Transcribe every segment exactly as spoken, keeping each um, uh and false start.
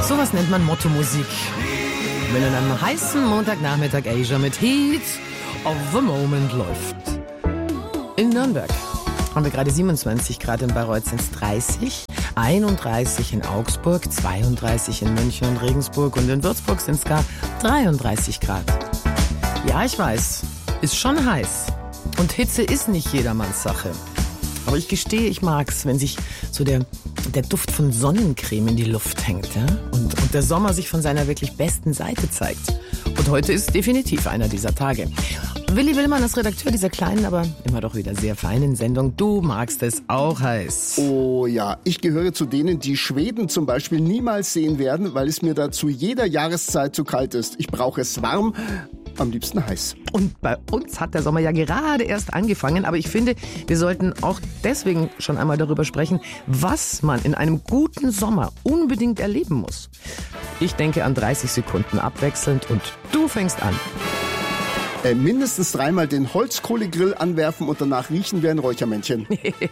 Sowas nennt man Motto-Musik. Wenn an einem heißen Montagnachmittag Asia mit Heat of the Moment läuft. In Nürnberg haben wir gerade siebenundzwanzig Grad, in Bayreuth sind es dreißig, einunddreißig in Augsburg, zweiunddreißig in München und Regensburg und in Würzburg sind es gar dreiunddreißig Grad. Ja, ich weiß, ist schon heiß. Und Hitze ist nicht jedermanns Sache. Aber ich gestehe, ich mag's, wenn sich so der, der Duft von Sonnencreme in die Luft hängt, ja? und, und der Sommer sich von seiner wirklich besten Seite zeigt. Und heute ist definitiv einer dieser Tage. Willi Willmann ist Redakteur dieser kleinen, aber immer doch wieder sehr feinen Sendung. Du magst es auch heiß. Oh ja, ich gehöre zu denen, die Schweden zum Beispiel niemals sehen werden, weil es mir da zu jeder Jahreszeit zu kalt ist. Ich brauche es warm, am liebsten heiß. Und bei uns hat der Sommer ja gerade erst angefangen, aber ich finde, wir sollten auch deswegen schon einmal darüber sprechen, was man in einem guten Sommer unbedingt erleben muss. Ich denke an dreißig Sekunden abwechselnd und du fängst an. Äh, mindestens dreimal den Holzkohlegrill anwerfen und danach riechen wie ein Räuchermännchen.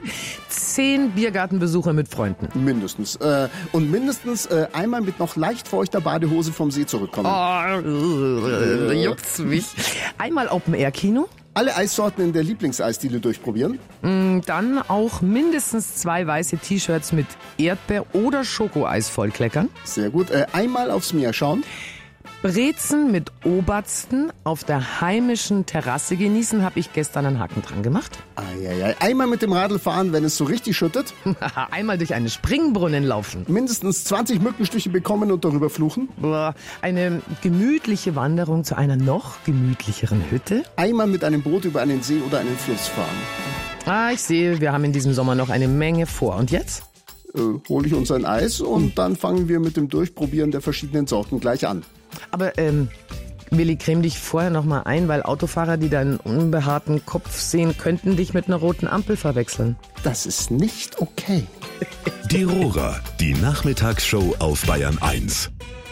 Zehn Biergartenbesuche mit Freunden. Mindestens. Äh, und mindestens äh, einmal mit noch leicht feuchter Badehose vom See zurückkommen. Oh, da juckt's mich. Einmal Open-Air-Kino. Alle Eissorten in der Lieblingseisdiele durchprobieren. Dann auch mindestens zwei weiße T-Shirts mit Erdbeer- oder Schokoeis vollkleckern. Sehr gut. Äh, einmal aufs Meer schauen. Brezen mit Obersten auf der heimischen Terrasse genießen, habe ich gestern einen Haken dran gemacht. Eieiei. Einmal mit dem Radl fahren, wenn es so richtig schüttet. Einmal durch einen Springbrunnen laufen. Mindestens zwanzig Mückenstiche bekommen und darüber fluchen. Eine gemütliche Wanderung zu einer noch gemütlicheren Hütte. Einmal mit einem Boot über einen See oder einen Fluss fahren. Ah, ich sehe, wir haben in diesem Sommer noch eine Menge vor. Und jetzt? Äh, hole ich uns ein Eis und dann fangen wir mit dem Durchprobieren der verschiedenen Sorten gleich an. Aber, ähm, Willi, creme dich vorher noch mal ein, weil Autofahrer, die deinen unbehaarten Kopf sehen, könnten dich mit einer roten Ampel verwechseln. Das ist nicht okay. Die Rohrer, die Nachmittagsshow auf Bayern eins.